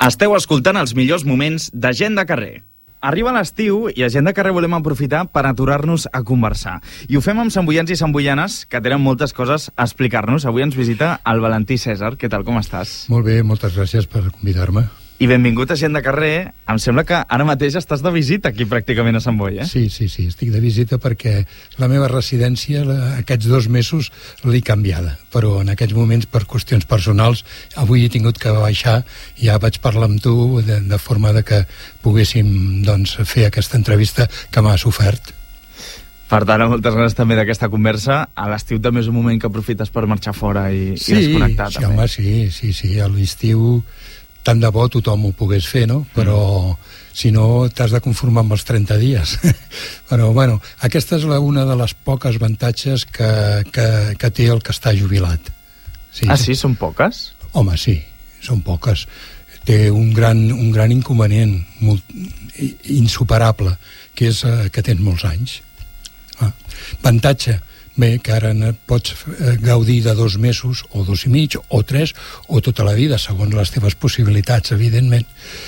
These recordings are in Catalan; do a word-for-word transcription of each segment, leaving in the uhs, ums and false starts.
Esteu escoltant els millors moments de Gent de Carrer. Arriba l'estiu i a Gent de Carrer volem aprofitar per aturar-nos a conversar. I ho fem amb samboians i samboianes que tenen moltes coses a explicar-nos. Avui ens visita el Valentí Cèsar. Què tal, com estàs? Molt bé, moltes gràcies per convidar-me. I benvingut a Gent de Carrer. Em sembla que ara mateix estàs de visita aquí pràcticament a Sant Boi, eh? Sí, sí, sí, estic de visita perquè la meva residència aquests dos mesos l'he canviada, però en aquests moments per qüestions personals avui he tingut que baixar i ja vaig parlar amb tu de, de forma de que poguéssim doncs, fer aquesta entrevista que m'has ofert. Per tant, moltes ganes també d'aquesta conversa. A l'estiu també és un moment que aprofites per marxar fora i, sí, i desconnectar. Sí, també. home, sí, sí, sí, a l'estiu tant de bo tothom ho pogués fer, no? Però mm. si no t'has de conformar amb els trenta dies. Però bueno, aquesta és la, una de les poques avantatges que, que, que té el que està jubilat. Sí, ah, sí? Són poques? Home, sí, són poques. Té un gran, un gran inconvenient molt, insuperable, que és eh, que tens molts anys. Ah. Avantatge, bé, que ara pots gaudir de dos mesos, o dos i mig, o tres, o tota la vida, segons les teves possibilitats, evidentment.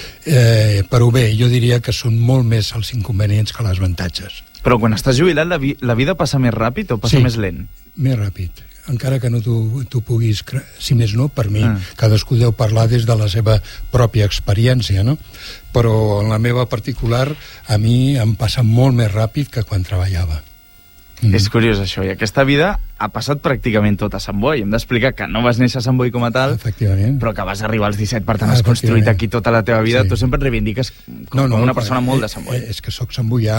Eh, però bé, jo diria que són molt més els inconvenients que les avantatges. Però quan estàs jubilat, la, vi la vida passa més ràpid o passa sí, més lent? Més ràpid. Encara que no tu puguis, si més no, per mi, ah. cadascú deu parlar des de la seva pròpia experiència, no? Però en la meva particular, a mi em passa molt més ràpid que quan treballava. Mm. És curiós això, i aquesta vida ha passat pràcticament tot a Sant Boi. Hem d'explicar que no vas néixer a Sant Boi com a tal, però que vas arribar als disset, per tant has construït aquí tota la teva vida. Sí. Tu sempre et reivindiques com, no, no, com una persona molt de Sant Boi. És que sóc santboià,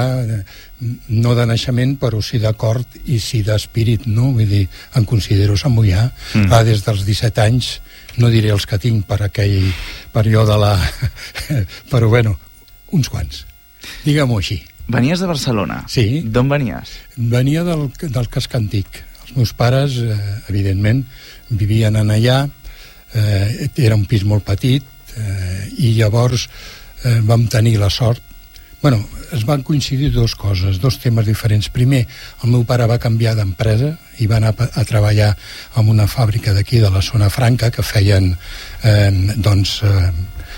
no de naixement, però sí d'acord i sí d'espírit, no? Vull dir, em considero santboià. Mm. Va, des dels disset anys, no diré els que tinc per aquell període, la... però bueno, uns quants. Digue-m'ho així. Venies de Barcelona? Sí. D'on venies? Venia del, del casc antic. Els meus pares, eh, evidentment, vivien en allà, eh, era un pis molt petit, eh, i llavors eh, vam tenir la sort. Bueno, es van coincidir dues coses, dos temes diferents. Primer, el meu pare va canviar d'empresa i va anar a, a treballar en una fàbrica d'aquí, de la zona franca, que feien, eh, doncs, eh,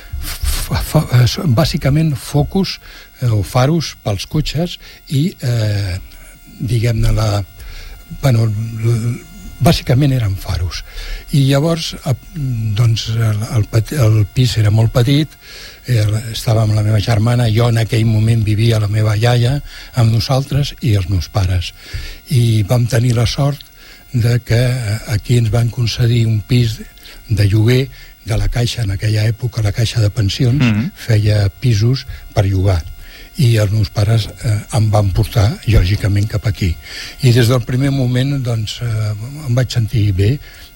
f f f bàsicament focus o faros pels cotxes i eh, diguem-ne la bueno, bàsicament eren faros i llavors doncs el, el, el pis era molt petit, eh, estava amb la meva germana, jo en aquell moment vivia la meva iaia amb nosaltres i els meus pares i vam tenir la sort de que aquí ens van concedir un pis de lloguer de la Caixa, en aquella època la Caixa de Pensions mm-hmm. feia pisos per llogar i els meus pares eh, em van portar lògicament cap aquí i des del primer moment doncs eh, em vaig sentir bé,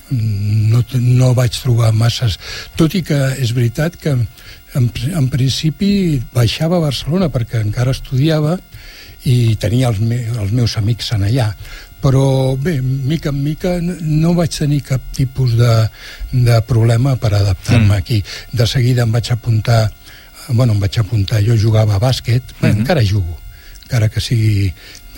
no, no vaig trobar masses, tot i que és veritat que en, en principi baixava a Barcelona perquè encara estudiava i tenia els, me, els meus amics en allà, però bé, mica en mica no vaig tenir cap tipus de, de problema per adaptar-me mm. aquí. De seguida em vaig apuntar, bueno, em vaig apuntar, jo jugava a bàsquet, mm-hmm. bé, encara jugo, encara que sigui...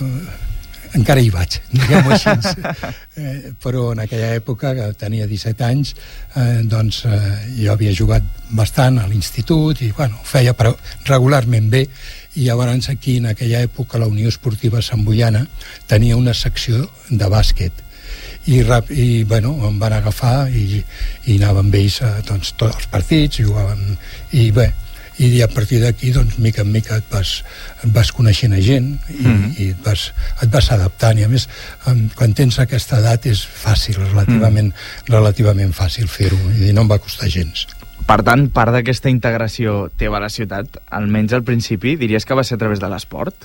Eh, encara hi vaig, diguem-ho així. eh, però en aquella època, que tenia disset anys, eh, doncs eh, jo havia jugat bastant a l'institut i, bueno, feia però regularment bé. I llavors aquí en aquella època la Unió Esportiva Santboiana tenia una secció de bàsquet i, rap, i bueno, em van agafar i, i anava amb ells a doncs, tots els partits jugaven, i bé i a partir d'aquí doncs mica en mica et vas, et vas coneixent a gent i, mm. i et, vas, et vas adaptant i a més quan tens aquesta edat és fàcil, relativament, mm. relativament fàcil fer-ho i no em va costar gens. Per tant, part d'aquesta integració teva a la ciutat, almenys al principi, diries que va ser a través de l'esport?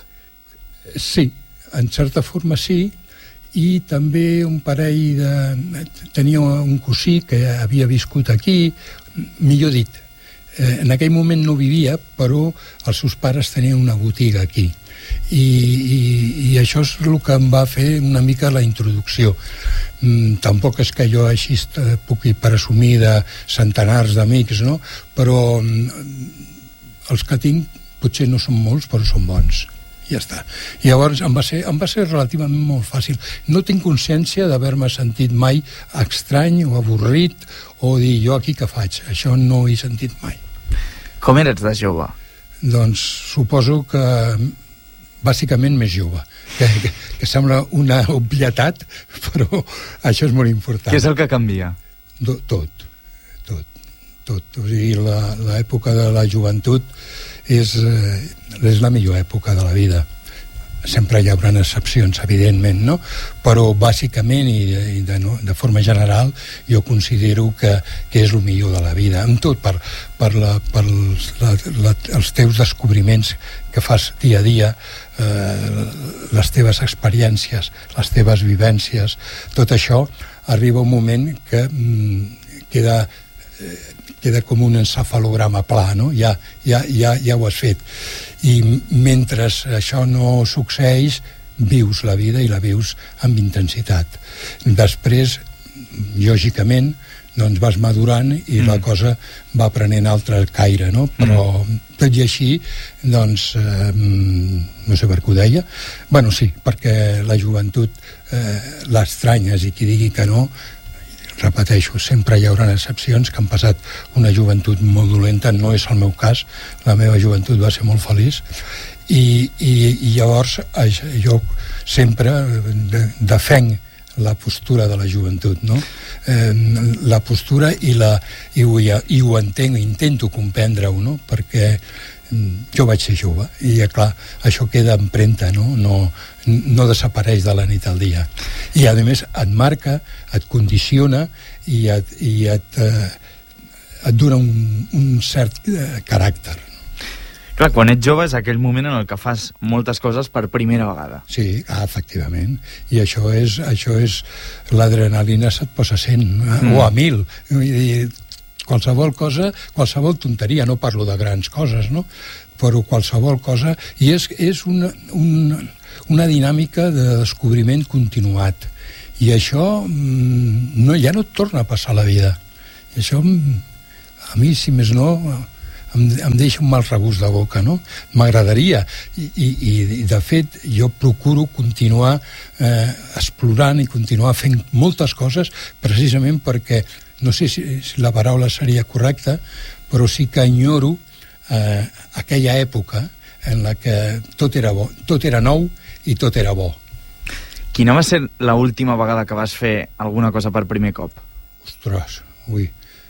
Sí, en certa forma sí, i també un parell de... Tenia un cosí que havia viscut aquí, millor dit, eh, en aquell moment no vivia, però els seus pares tenien una botiga aquí. I, i, i això és el que em va fer una mica la introducció. Mm, tampoc és que jo així pugui presumir de centenars d'amics, no? Però mm, els que tinc potser no són molts, però són bons. Ja està. I llavors em va ser, em va ser relativament molt fàcil. No tinc consciència d'haver-me sentit mai estrany o avorrit o dir jo aquí què faig. Això no ho he sentit mai. Com eres de jove? Doncs suposo que bàsicament més jove, que, que, que sembla una obvietat, però això és molt important. Què és el que canvia? Do, tot, tot, tot. O sigui, l'època de la joventut és, és la millor època de la vida. Sempre hi haurà excepcions, evidentment, no? Però bàsicament i, i de, no, de forma general jo considero que, que és el millor de la vida, en tot, per, per, la, per la, la, els teus descobriments que fas dia a dia, eh, les teves experiències, les teves vivències, tot això arriba un moment que mm, queda eh, queda com un encefalograma pla, no? Ja, ja, ja, ja ho has fet. I mentre això no succeeix, vius la vida i la vius amb intensitat. Després, lògicament, doncs vas madurant i mm. la cosa va prenent altre caire, no? Però mm. tot i així, doncs, eh, no sé per què ho deia, bueno, sí, perquè la joventut eh, l'estranyes i qui digui que no, repeteixo, sempre hi haurà excepcions, que han passat una joventut molt dolenta, no és el meu cas, la meva joventut va ser molt feliç, i, i, i llavors jo sempre defenc la postura de la joventut, no? Eh, la postura i, la, i, ho, i ho entenc, intento comprendre-ho, no? Perquè jo vaig ser jove i, clar, això queda empremta, no? No, no desapareix de la nit al dia. I, a més, et marca, et condiciona i et, i et, eh, et dona un, un cert eh, caràcter. Clar, quan ets jove és aquell moment en el que fas moltes coses per primera vegada. Sí, ah, efectivament. I això és, això és l'adrenalina se't posa a cent, mm. o a mil. Vull dir, qualsevol cosa, qualsevol tonteria, no parlo de grans coses, no? Però qualsevol cosa, i és, és una, una, una dinàmica de descobriment continuat. I això no, ja no et torna a passar a la vida. I això, a mi, si més no, em, em deixa un mal regust de boca, no? M'agradaria. I, i, I, de fet, jo procuro continuar eh, explorant i continuar fent moltes coses precisament perquè no sé si, si la paraula seria correcta, però sí que enyoro eh, aquella època en la que tot era bo, tot era nou i tot era bo. Quina va ser l'última vegada que vas fer alguna cosa per primer cop? Ostres, ui.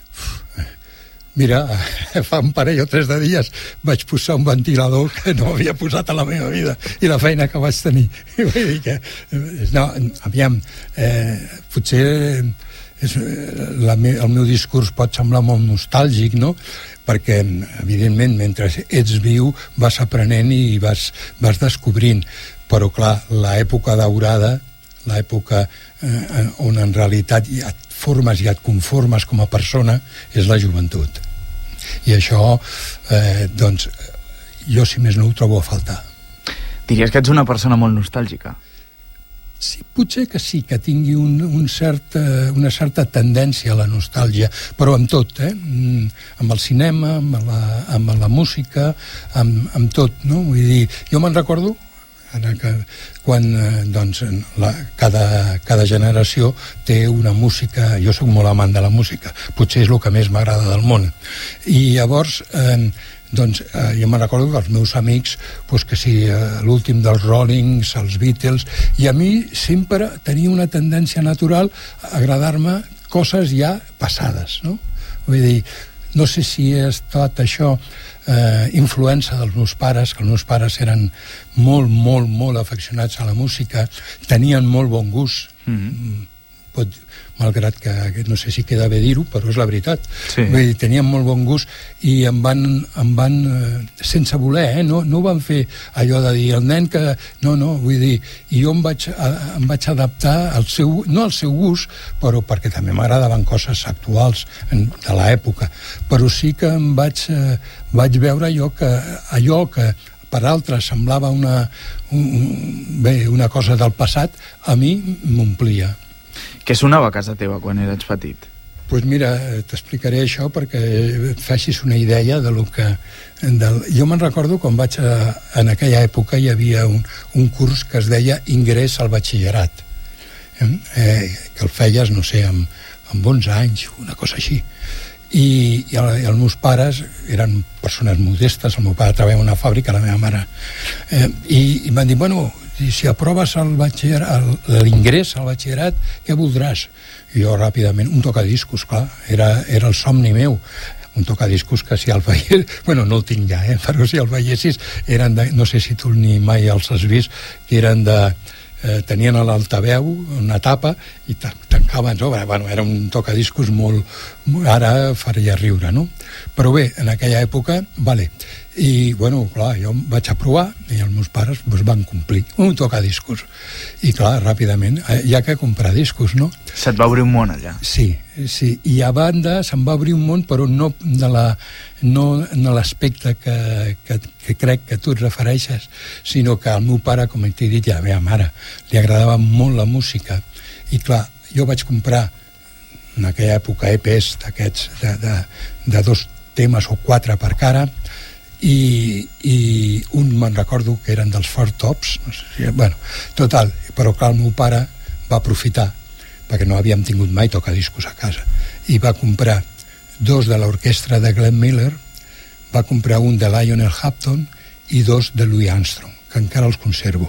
Mira, fa un parell o tres de dies vaig posar un ventilador que no havia posat a la meva vida i la feina que vaig tenir. Vull dir que, no, aviam, eh, potser és, la me, el meu discurs pot semblar molt nostàlgic, no? Perquè, evidentment, mentre ets viu vas aprenent i vas, vas descobrint, però clar, l'època daurada, l'època eh, on en realitat ja et formes i et conformes com a persona és la joventut. I això, eh, doncs, jo si més no ho trobo a faltar. Diries que ets una persona molt nostàlgica? Sí, potser que sí, que tingui un, un cert, una certa tendència a la nostàlgia, però amb tot, eh? Amb el cinema, amb la, amb la música, amb, amb tot, no? Vull dir, jo me'n recordo quan, doncs, la, cada, cada generació té una música, jo sóc molt amant de la música, potser és el que més m'agrada del món, i llavors eh, doncs eh, jo me'n recordo que els meus amics, doncs que sí, eh, l'últim dels Rollings, els Beatles, i a mi sempre tenia una tendència natural a agradar-me coses ja passades, no? Vull dir, no sé si ha estat això eh, influència dels meus pares, que els meus pares eren molt, molt, molt afeccionats a la música, tenien molt bon gust, mm-hmm. pot, malgrat que no sé si queda bé dir-ho, però és la veritat. Sí. Vull dir, tenien molt bon gust i em van, em van eh, sense voler, eh? no, no ho van fer allò de dir el nen que... No, no, vull dir, i jo em vaig, a, em vaig adaptar al seu, no al seu gust, però perquè també m'agradaven coses actuals en, de l'època, però sí que em vaig, eh, vaig veure allò que, allò que per altres semblava una, un, bé, una cosa del passat, a mi m'omplia. Què sonava a casa teva quan eres petit? Doncs pues mira, t'explicaré això perquè et facis una idea de lo que... Del... Jo me'n recordo quan vaig a... En aquella època hi havia un, un curs que es deia Ingrés al batxillerat, eh? Eh, que el feies, no sé, amb, amb onze anys, una cosa així. i, i, el, i els meus pares eren persones modestes. El meu pare treballava en una fàbrica, la meva mare, eh, i, i van dir, bueno, si aproves el l'ingrés al batxillerat, què voldràs? I jo ràpidament, un tocadiscos, clar, era, era el somni meu, un tocadiscos que si el veies, bueno, no el tinc ja, eh, però si el veiessis, eren de, no sé si tu ni mai els has vist, que eren de, eh, tenien a l'altaveu una tapa i tancaven, no? Bueno, era un tocadiscos molt, ara faria riure, no? Però bé, en aquella època, vale, i bueno, clar, jo vaig aprovar i els meus pares doncs, van complir un tocadiscos, i clar, ràpidament hi ha que comprar discos, no? Se't va obrir un món allà. Sí, sí, i a banda se'm va obrir un món, però no de la no en l'aspecte que, que, que crec que tu et refereixes, sinó que al meu pare, com t'he dit, ja a la meva mare li agradava molt la música, i clar, jo vaig comprar en aquella època E Pes d'aquests de, de, de dos temes o quatre per cara, i, i un me'n recordo que eren dels Four Tops, no sé si, bueno, total, però clar, el meu pare va aprofitar, perquè no havíem tingut mai tocadiscos a casa, i va comprar dos de l'orquestra de Glenn Miller, va comprar un de Lionel Hampton i dos de Louis Armstrong, que encara els conservo.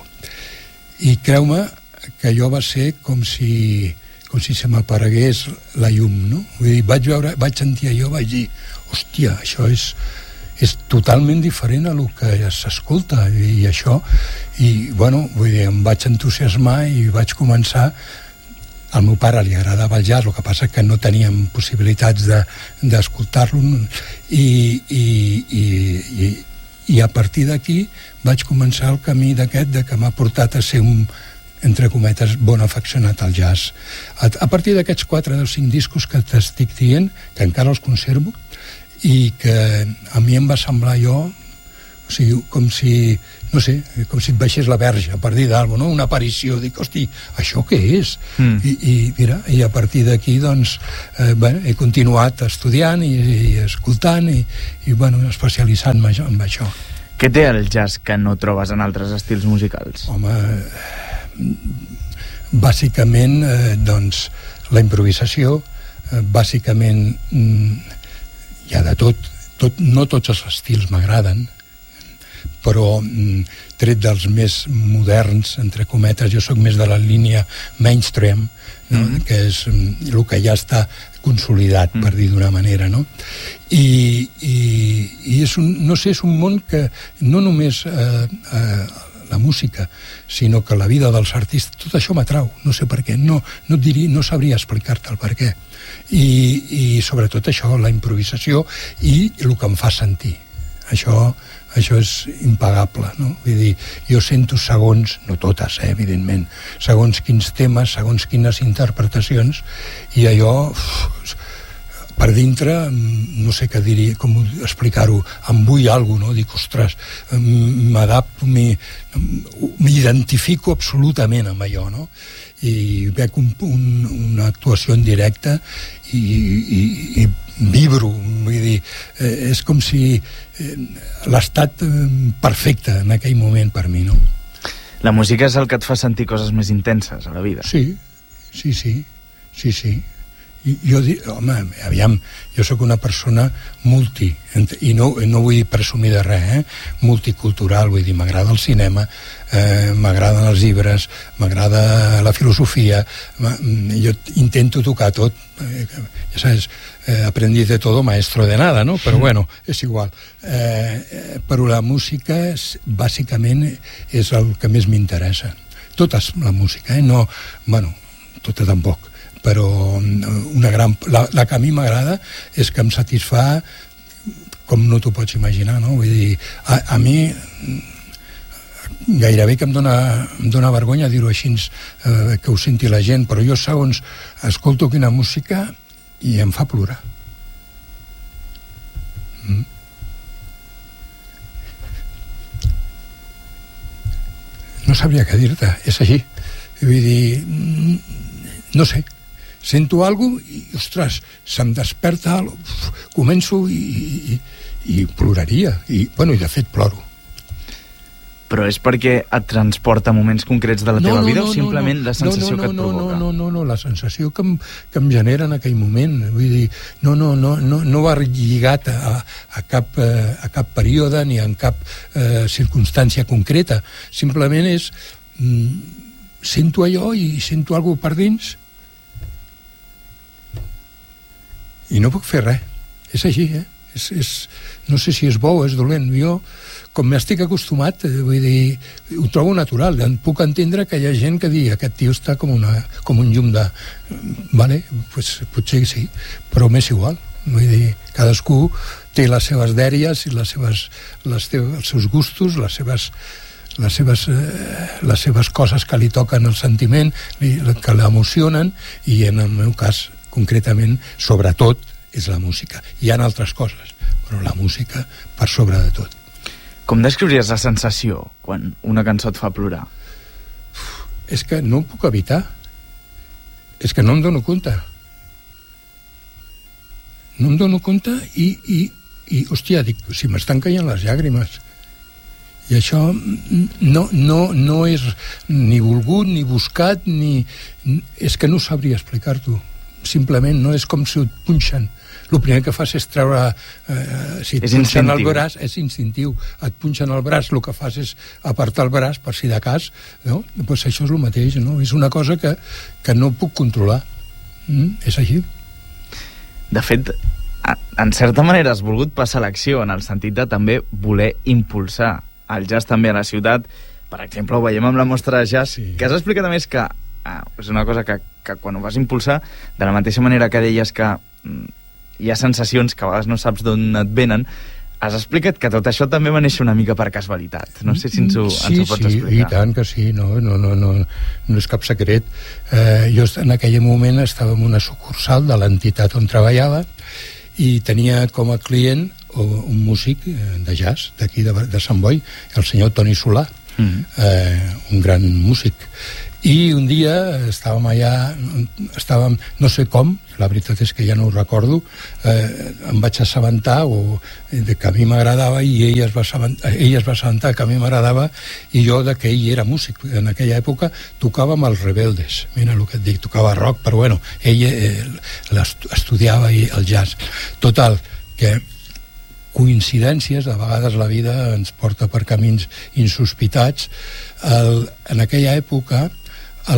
I creu-me que allò va ser com si com si se m'aparegués la llum, no? Vull dir, vaig veure, vaig sentir allò, vaig dir, hòstia, això és és totalment diferent a el que s'escolta, i això, i bueno, vull dir, em vaig entusiasmar i vaig començar. Al meu pare li agradava el jazz, el que passa que no teníem possibilitats de, d'escoltar-lo, i, i, i, i, i a partir d'aquí vaig començar el camí d'aquest de que m'ha portat a ser un, entre cometes, bon afeccionat al jazz. A, a partir d'aquests quatre o cinc discos que t'estic dient, que encara els conservo, i que a mi em va semblar jo, o sigui, com si, no sé, com si et baixés la verge per dir d'alguna cosa, no? Una aparició, dic, hosti, això què és? Mm. I, i mira, i a partir d'aquí, doncs, eh, bueno, he continuat estudiant i, i escoltant i, i bueno, especialitzant-me en això. Què té el jazz que no trobes en altres estils musicals? Home, bàsicament, eh, doncs, la improvisació, eh, bàsicament, mm, hi ha de tot, tot, no tots els estils m'agraden, però mm, tret dels més moderns, entre cometes, jo sóc més de la línia mainstream, no? Mm-hmm. Que és mm, el que ja està consolidat, mm. per dir d'una manera, no? I, i, i és un, no sé, és un món que no només eh, eh, la música, sinó que la vida dels artistes, tot això m'atrau, no sé per què, no, no, et diria, no sabria explicar-te el per què. I, i sobretot això, la improvisació i el que em fa sentir. Això, això és impagable, no? Vull dir, jo sento segons, no totes, eh, evidentment, segons quins temes, segons quines interpretacions, i allò, uf, per dintre, no sé què diria, com explicar-ho, em vull alguna cosa, no? Dic, ostres, m'adapto, m'identifico absolutament amb allò, no? I veig un, un, una actuació en directe i, i, i vibro, vull dir, eh, és com si eh, l'estat perfecte en aquell moment per mi, no? La música és el que et fa sentir coses més intenses a la vida. Sí, sí, sí, sí, sí. I jo dic, home, aviam, jo sóc una persona multi, i no, no vull presumir de res, eh? Multicultural, vull dir, m'agrada el cinema, eh, m'agraden els llibres, m'agrada la filosofia, jo intento tocar tot, eh, ja saps, eh, aprendí de todo, maestro de nada, no? Però bueno, és igual. Eh, però la música, és, bàsicament, és el que més m'interessa. Tota la música, eh? No, bueno, tota tampoc, però una gran, la, la que a mi m'agrada és que em satisfà com no t'ho pots imaginar, no? Vull dir, a, a mi gairebé que em dona, em dona vergonya dir-ho així, eh, que ho senti la gent, però jo segons escolto quina música i em fa plorar. Mm. No sabria què dir-te, és així. Vull dir, no sé, sento alguna cosa i, ostres, se'm desperta, començo i, i, i ploraria. I, bueno, i de fet ploro. Però és perquè et transporta moments concrets de la no, teva no, vida no, o simplement no, no, la sensació no, no, que et no, provoca? No, no, no, no, la sensació que em, que em genera en aquell moment. Vull dir, no, no, no, no, no va lligat a, a, cap, a cap període ni en cap eh, circumstància concreta. Simplement és... Mm, sento allò i sento alguna cosa per dins i no puc fer res. És així, eh? És, és, no sé si és bo o és dolent. Jo, com m'estic acostumat, vull dir, ho trobo natural. Puc entendre que hi ha gent que digui aquest tio està com, una, com un llum de... Vale, pues, potser sí, però m'és igual. Vull dir, cadascú té les seves dèries i les seves, les teves, els seus gustos, les seves, les, seves, eh, les seves coses que li toquen el sentiment, que l'emocionen, i en el meu cas, concretament, sobretot, és la música. Hi ha altres coses, però la música per sobre de tot. Com descriuries la sensació quan una cançó et fa plorar? Uf, és que no ho puc evitar. És que no em dono compte. No em dono compte i, i, i hòstia, dic, si m'estan caient les llàgrimes. I això no, no, no és ni volgut, ni buscat, ni... És que no sabria explicar-t'ho. Simplement no és com si et punxen. El primer que fas és treure... Eh, si et és punxen instintiu. el braç, és instintiu. Et punxen el braç, el que fas és apartar el braç, per si de cas, no? Pues això és el mateix, no? És una cosa que, que no puc controlar. Mm, és així. De fet, en certa manera has volgut passar l'acció en el sentit de també voler impulsar el jazz també a la ciutat. Per exemple, ho veiem amb la mostra de jazz, sí. Que has explicat a més que ah, és una cosa que, que quan ho vas impulsar, de la mateixa manera que deies que mm, hi ha sensacions que a vegades no saps d'on et venen, has explicat que tot això també va néixer una mica per casualitat. No sé si ens ho, sí, ens ho pots sí, explicar. Sí, i tant que sí, no, no, no, no, no és cap secret. Eh, jo en aquell moment estava en una sucursal de l'entitat on treballava i tenia com a client un músic de jazz d'aquí de, de Sant Boi, el senyor Toni Solà, mm-hmm. eh, un gran músic. I un dia estàvem allà, estàvem, no sé com, la veritat és que ja no ho recordo, eh, em vaig assabentar o, de que a mi m'agradava i ell es va assabentar, ell es va assabentar que a mi m'agradava i jo de que ell era músic. En aquella època tocava amb els Rebeldes, mira el que et dic, tocava rock, però bueno, ell eh, estudiava el jazz. Total, que coincidències, de vegades la vida ens porta per camins insospitats. El, en aquella època el,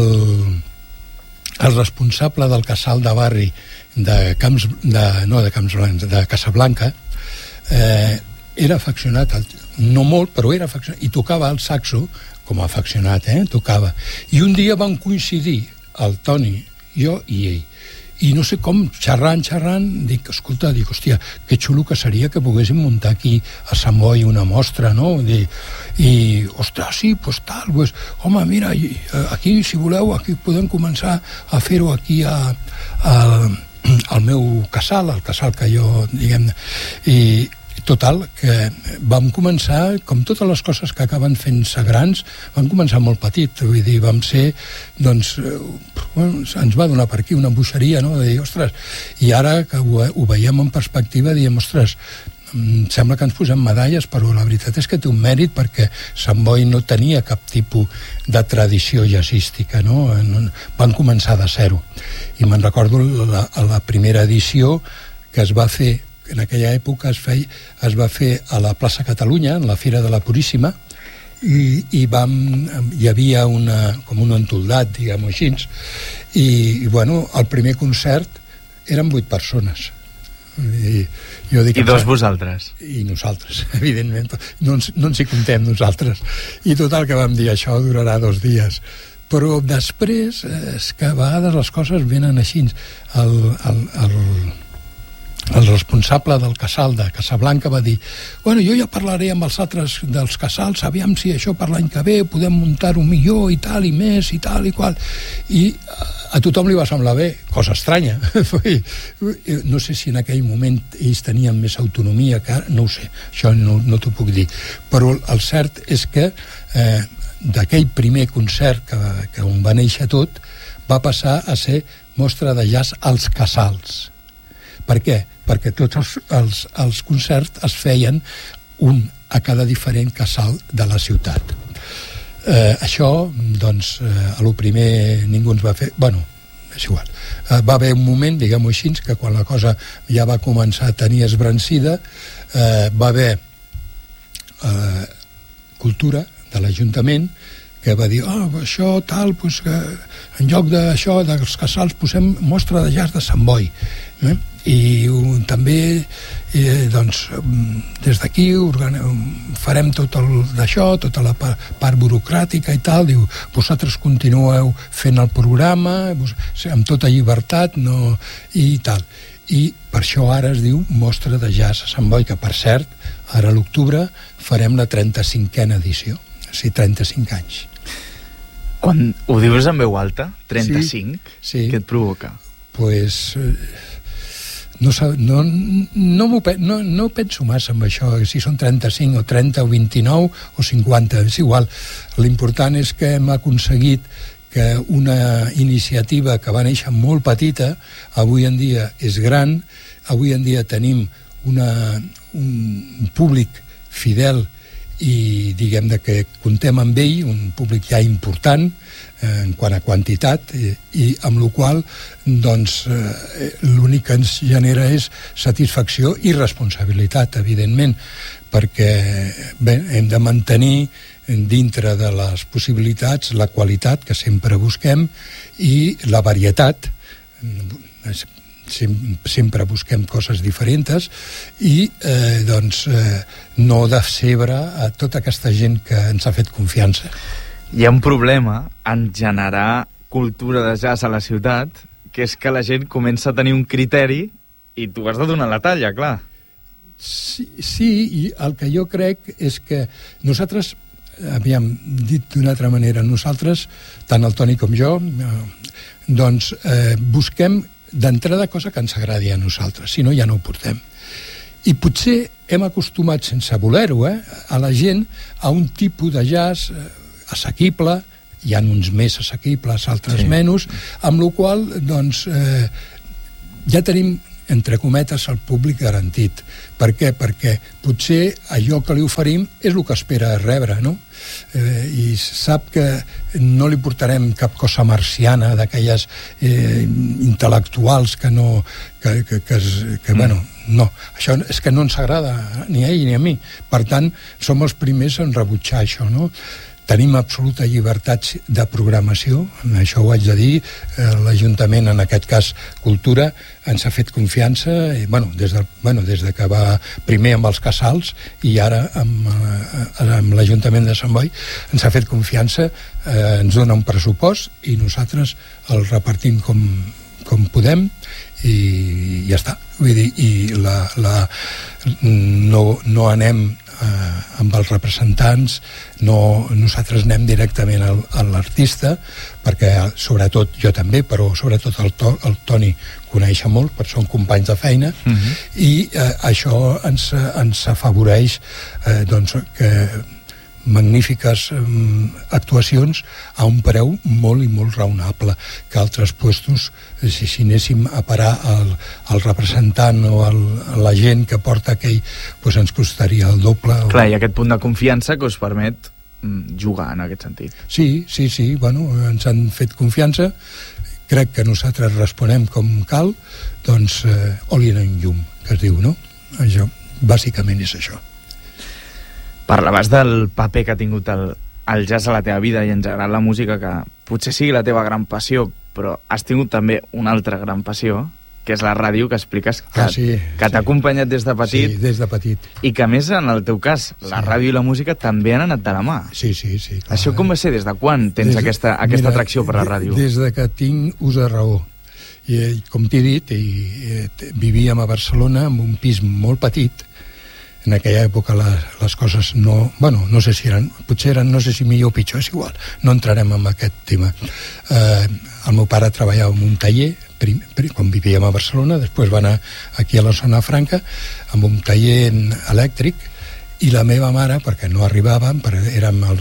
el responsable del casal de barri de Camps, de, no de Camps Blancs, de Casablanca, eh, era afeccionat, al, no molt, però era afeccionat, i tocava el saxo, com a afeccionat, eh, tocava. I un dia van coincidir el Toni, jo i ell. I no sé com, xerrant, xerrant, dic, escolta, dic, hòstia, que xulo que seria que poguéssim muntar aquí a Sant Boi una mostra, no? I, i ostres, sí, pues tal, pues, home, mira, aquí, si voleu, aquí podem començar a fer-ho aquí a, a, al meu casal, al casal que jo, diguem, i total, que vam començar, com totes les coses que acaben fent-se grans, vam començar molt petit, vull dir, vam ser, doncs, bueno, ens va donar per aquí una embuixeria, no?, de dir, ostres, i ara que ho, ho veiem en perspectiva, diem, ostres, sembla que ens posem medalles, però la veritat és que té un mèrit perquè Sant Boi no tenia cap tipus de tradició jazzística, no? Van començar de zero. I me'n recordo la, la primera edició que es va fer en aquella època es, feia, es va fer a la plaça Catalunya, en la Fira de la Puríssima, i, i vam, hi havia una, com un entoldat, diguem-ho així, i, i bueno, el primer concert eren vuit persones. I, jo dic, I dos vosaltres. I nosaltres, evidentment. No ens, no ens hi comptem nosaltres. I total, que vam dir, això durarà dos dies. Però després, és que a vegades les coses venen així. El... el, el el responsable del casal de Casablanca va dir, bueno, jo ja parlaré amb els altres dels casals, aviam si això per l'any que ve podem muntar-ho millor i tal, i més, i tal, i qual. I a tothom li va semblar bé, cosa estranya. No sé si en aquell moment ells tenien més autonomia que ara, no ho sé, això no, no t'ho puc dir. Però el cert és que eh, d'aquell primer concert que, que on va néixer tot, va passar a ser mostra de jazz als casals. Per què? Perquè tots els, els, els concerts es feien un a cada diferent casal de la ciutat. Eh, això, doncs, eh, a lo primer ningú ens va fer... Bueno, és igual. Eh, va haver un moment, diguem-ho així, que quan la cosa ja va començar a tenir esbrancida, eh, va haver eh, cultura de l'Ajuntament que va dir, oh, això tal, pues, que en lloc d'això, dels casals, posem mostra de jazz de Sant Boi. Eh? I uh, també, eh, doncs, des d'aquí farem tot el d'això, tota la part, part burocràtica i tal, diu, vosaltres continueu fent el programa, vos, amb tota llibertat, no, i tal. I per això ara es diu Mostra de Jazz a Sant Boi, que, per cert, ara a l'octubre farem la trenta-cinquena edició, o sigui, trenta-cinc anys. Quan ho dius en veu alta, trenta-cinc, sí, sí. Què et provoca? Pues, eh, no, no, no, no, no penso massa en això, si són trenta-cinc o trenta o vint-i-nou o cinquanta, és igual. L'important és que hem aconseguit que una iniciativa que va néixer molt petita, avui en dia és gran, avui en dia tenim una, un públic fidel i diguem de que comptem amb ell, un públic ja important eh, en quant a quantitat, i, i amb la qual doncs eh, l'únic que ens genera és satisfacció i responsabilitat, evidentment, perquè bé, hem de mantenir dintre de les possibilitats la qualitat que sempre busquem i la varietat. Sempre busquem coses diferents i eh, doncs eh, no decebre a tota aquesta gent que ens ha fet confiança. Hi ha un problema en generar cultura de jazz a la ciutat, que és que la gent comença a tenir un criteri i tu has de donar la talla, clar. Sí, sí, i el que jo crec és que nosaltres, havíem dit d'una altra manera, nosaltres, tant el Toni com jo, eh, doncs eh, busquem d'entrada cosa que ens agradi a nosaltres, si no ja no ho portem. I potser hem acostumat, sense voler-ho, eh, a la gent a un tipus de jazz eh, assequible, hi ha uns més assequibles, altres sí. menys, amb la qual doncs, eh, ja tenim, entre cometes, el públic garantit. Per què? Perquè potser allò que li oferim és el que espera rebre, no? Eh, i sap que no li portarem cap cosa marciana d'aquelles eh, intel·lectuals que no que, que, que, que mm. bueno, no, això és que no ens agrada ni a ell ni a mi, per tant som els primers en rebutjar això, no? Tenim absoluta llibertat de programació, això ho haig de dir, eh, l'Ajuntament, en aquest cas Cultura, ens ha fet confiança, i, bueno, des de, bueno, des de que va primer amb els casals i ara amb, eh, amb l'Ajuntament de Sant Boi, ens ha fet confiança, eh, ens dona un pressupost i nosaltres el repartim com, com podem i ja està. Vull dir, i la, la, no, no anem eh, amb els representants, no, nosaltres anem directament al, a l'artista, perquè sobretot jo també, però sobretot el, to, el Toni coneix molt, perquè són companys de feina, uh-huh. i eh, això ens, ens afavoreix eh, doncs, que magnífiques um, actuacions a un preu molt i molt raonable, que altres puestos, si, si anéssim a parar al, al representant o al, a la gent que porta aquell, pues ens costaria el doble. Clar, i aquest punt de confiança que us permet jugar en aquest sentit. Sí, sí, sí, bueno, ens han fet confiança, crec que nosaltres responem com cal, doncs eh, oli en llum, que es diu, no? Això, bàsicament és això. Parlaves del paper que ha tingut el, el jazz a la teva vida i en general la música, que potser sigui la teva gran passió, però has tingut també una altra gran passió, que és la ràdio, que expliques que, ah, sí, que t'ha sí. acompanyat des de petit. Sí, des de petit. I que, a més, en el teu cas, la sí. ràdio i la música també han anat de la mà. Sí, sí, sí. Clar. Això com va ser? Des de quan tens des, aquesta, aquesta mira, atracció per la ràdio? Des de que tinc ús de raó. I, com t'he dit, i, i, vivíem a Barcelona amb un pis molt petit. En aquella època les, les coses no... Bueno, no sé si eren... Potser eren, no sé si millor o pitjor, és igual. No entrarem en aquest tema. Eh, el meu pare treballava en un taller, prim, prim, quan vivíem a Barcelona, després va anar aquí a la zona franca, amb un taller elèctric, i la meva mare, perquè no arribàvem, perquè érem el,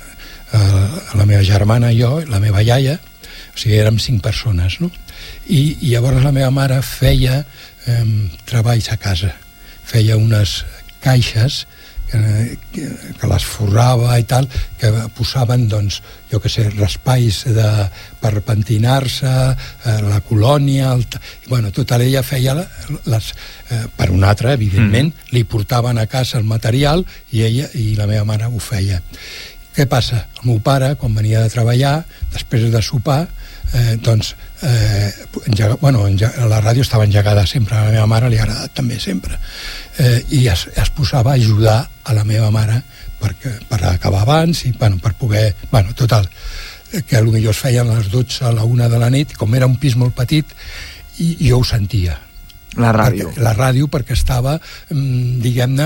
eh, la meva germana i jo, la meva iaia, o sigui, érem cinc persones, no? I, i llavors la meva mare feia eh, treballs a casa. Feia unes caixes que, que les forrava i tal, que posaven, doncs, jo que sé, raspalls de, per pentinar-se, eh, la colònia, el, bueno, tota ella feia les, eh, per un altre, evidentment, mm. li portaven a casa el material i ella i la meva mare ho feia. Què passa? El meu pare, quan venia de treballar, després de sopar, eh, doncs, eh, engega, bueno, engega, la ràdio estava engegada sempre, a la meva mare li ha agradat també sempre, eh, i es, es posava a ajudar a la meva mare per, per acabar abans i bueno, per poder, bueno, total, que potser es feien les dotze a la una de la nit, com era un pis molt petit, i, i jo ho sentia. La ràdio. Perquè, la ràdio perquè estava, diguem-ne,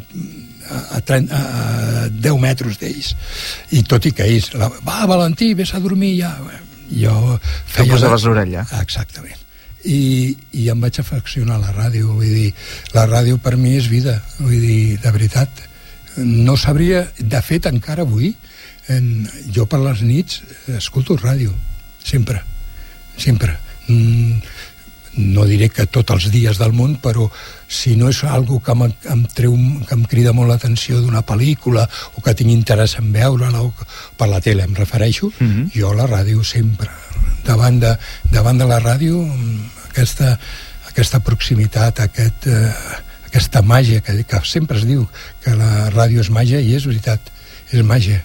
a, trenta, a deu metres d'ells. I tot i que ells, la, va, Valentí, vés a dormir ja. Jo feia... Tu posaves l'orella. Exactament. I, I em vaig afeccionar a la ràdio. Vull dir, la ràdio per mi és vida. Vull dir, de veritat, no sabria... De fet, encara avui, en, jo per les nits escolto ràdio. Sempre. Sempre. Mm, no diré que tots els dies del món, però si no és algo que, em treu, que em crida molt l'atenció d'una pel·lícula o que tinc interès en veure-la o per la tele em refereixo, mm-hmm. jo la ràdio sempre davant de, davant de la ràdio aquesta, aquesta proximitat, aquest, eh, aquesta màgia que, que sempre es diu que la ràdio és màgia, i és veritat, és màgia.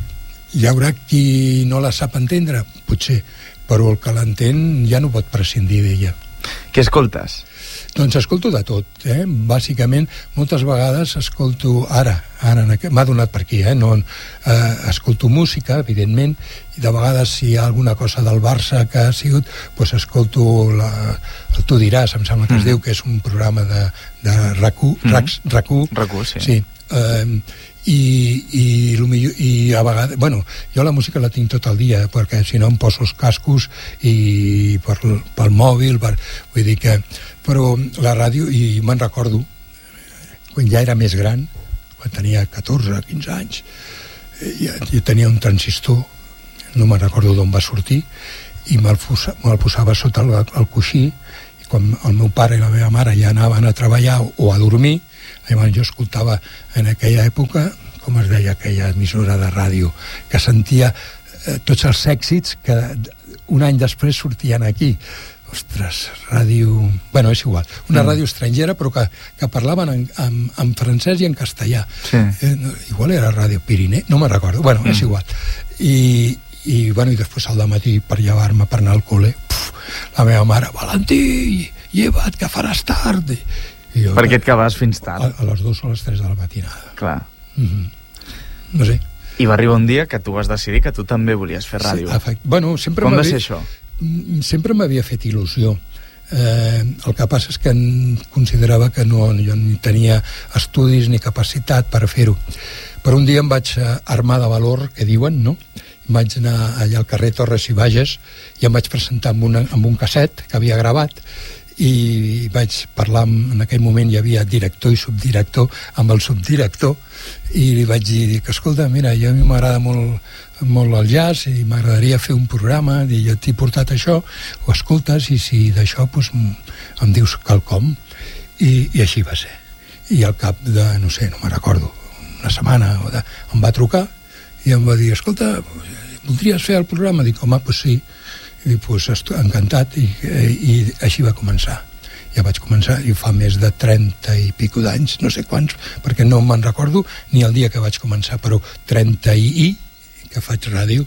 Hi haurà qui no la sap entendre, potser, però el que l'entén ja no pot prescindir d'ella. Què escoltes? Doncs escolto de tot, eh? Bàsicament, moltes vegades escolto, ara, ara m'ha donat per aquí, eh? No, eh, escolto música, evidentment, i de vegades si hi ha alguna cosa del Barça que ha sigut, doncs escolto la, el Tu diràs, em sembla que mm. es diu, que és un programa de, de RAC-u, mm. RAC-u, RAC-u, sí. Sí, eh, i, i, millor, i a vegades, bueno, jo la música la tinc tot el dia, perquè si no em poso els cascos i per, pel mòbil, per, vull dir que, però la ràdio, i me'n recordo quan ja era més gran, quan tenia catorze, quinze anys, jo, jo tenia un transistor, no me'n recordo d'on va sortir, i me'l posa, me posava sota el, el coixí, i quan el meu pare i la meva mare ja anaven a treballar o, o a dormir, llavors jo escoltava en aquella època, com es deia aquella emissora de ràdio, que sentia eh, tots els èxits que un any després sortien aquí. Ostres, ràdio... Bueno, és igual. Una mm. ràdio estrangera, però que, que parlaven en, en, en francès i en castellà. Sí. Eh, no, igual era Ràdio Pirineu, no me'n recordo. Bueno, mm. és igual. I, i, bueno, i després al dematí, per llevar-me, per anar al col·le, puf, la meva mare, Valentí, lleva't, que faràs tard. I jo, per què et quedaves fins tard? A, a les dues o a les tres de la matinada. Clar. Mm-hmm. No sé. I va arribar un dia que tu vas decidir que tu també volies fer ràdio. Sí, bueno, sempre com va ser això? Sempre m'havia fet il·lusió. Eh, el que passa és que considerava que no, jo ni tenia estudis ni capacitat per fer-ho. Però un dia em vaig armar de valor, que diuen, no? Em vaig anar allà al carrer Torres i Bages i em vaig presentar amb, una, amb un casset que havia gravat, i vaig parlar, en aquell moment hi havia director i subdirector, amb el subdirector, i li vaig dir que, escolta, mira, jo a mi m'agrada molt, molt el jazz i m'agradaria fer un programa, i jo t'he portat això, ho escoltes, i si d'això doncs, em dius quelcom. I, i així va ser. I al cap de, no sé, no me'n recordo, una setmana o de, em va trucar i em va dir, escolta, voldries fer el programa? Dic, home, doncs sí. I pues, encantat, i, i així va començar. Ja vaig començar, i fa més de trenta i pico d'anys, no sé quants, perquè no me'n recordo ni el dia que vaig començar, però trenta i i que faig ràdio.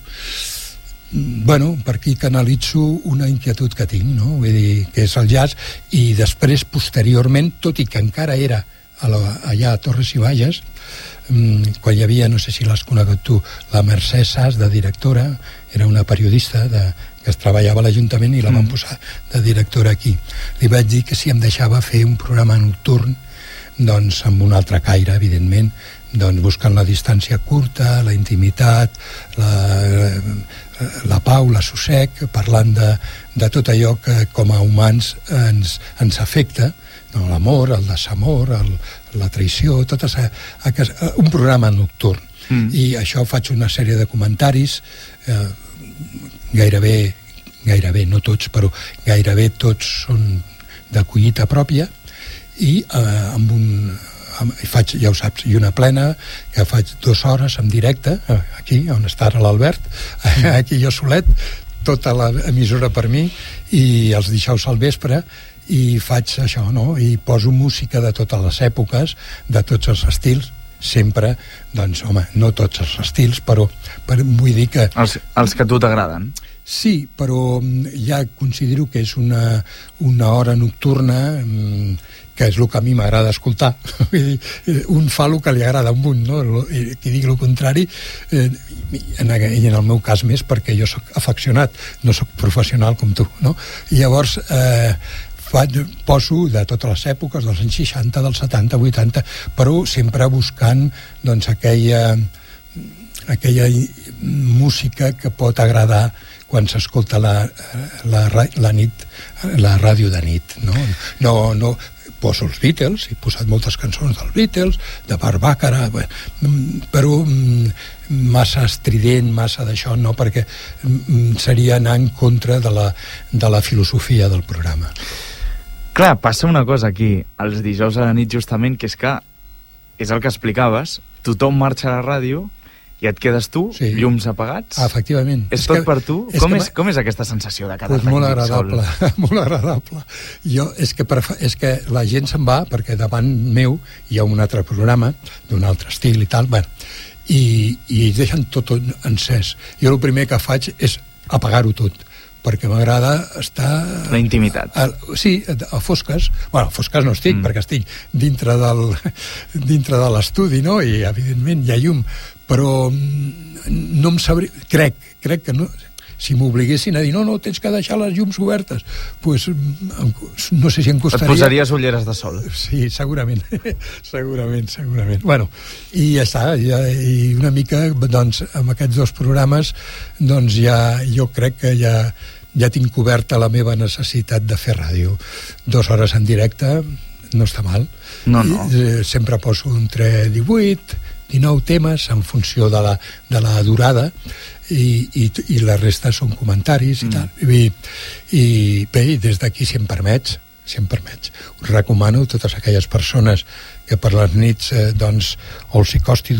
Bueno, per aquí canalitzo una inquietud que tinc, no? Vull dir, que és el jazz, i després, posteriorment, tot i que encara era a la, allà a Torres i Bages, quan hi havia, no sé si l'has conegut tu, la Mercè Sas, de directora, era una periodista de, que es treballava a l'Ajuntament, i la van posar de directora aquí. Li vaig dir que si em deixava fer un programa nocturn, doncs amb un altre caire, evidentment, doncs buscant la distància curta, la intimitat, la, la pau, l'assossec, parlant de, de tot allò que com a humans ens, ens afecta, no, l'amor, el desamor, el, la traïció, tot això, un programa nocturn. Mm. I això faig una sèrie de comentaris, eh, gairebé, gairebé, no tots, però gairebé tots són de collita pròpia, i eh, amb un, faig, ja ho saps, i una plena, que faig dues hores en directe, aquí, on està ara l'Albert, aquí jo solet, tota l'emissora per mi, i els dijous al vespre, i faig això, no? I poso música de totes les èpoques, de tots els estils, sempre, doncs, home, no tots els estils, però, però vull dir que... Els, els que a tu t'agraden. Sí, però ja considero que és una, una hora nocturna, que és el que a mi m'agrada escoltar. Un fa el que li agrada a un, no? Qui digui el contrari, eh, en, i en el meu cas més, perquè jo sóc afeccionat, no sóc professional com tu, no? I llavors... Eh, poso de totes les èpoques, dels anys seixanta, dels setanta, vuitanta, però sempre buscant doncs aquella aquella música que pot agradar quan s'escolta la, la, la nit, la ràdio de nit, no? No, no poso els Beatles, he posat moltes cançons dels Beatles, de Barbàcara, però massa estrident, massa d'això, no, perquè seria anar en contra de la, de la filosofia del programa. Clar, passa una cosa aquí, els dijous a la nit justament, que és que és el que explicaves, tothom marxa a la ràdio i et quedes tu, sí. Llums apagats. Ah, efectivament. És, és tot que, per tu? És com, és, com és aquesta sensació de quedar-te pues molt agradable, molt agradable. Jo, és, que prefer, és que la gent se'n va, perquè davant meu hi ha un altre programa, d'un altre estil i tal, bueno, i, i ells deixen tot encès. Jo el primer que faig és apagar-ho tot, perquè m'agrada estar... La intimitat. A, sí, a, a fosques. Bueno, a fosques no estic, mm. perquè estic dintre del dintre de l'estudi, no? I, evidentment, hi ha llum. Però no em sabria... Crec, crec que no... Si m'obliguessin a dir, no, no, tens que deixar les llums obertes, pues, no sé si em costaria... Et posaries ulleres de sol. Sí, segurament. segurament, segurament. Bueno, i ja està. Ja, I una mica, doncs, amb aquests dos programes, doncs ja, jo crec que ja, ja tinc coberta la meva necessitat de fer ràdio. Dues hores en directe no està mal. No, no. I, eh, sempre poso entre divuit, dinou temes en funció de la, de la durada, i, i, i la resta són comentaris i mm. tal. I, i bé, des d'aquí, si em permets, si em permets, us recomano a totes aquelles persones que per les nits, eh, doncs, o els hi costi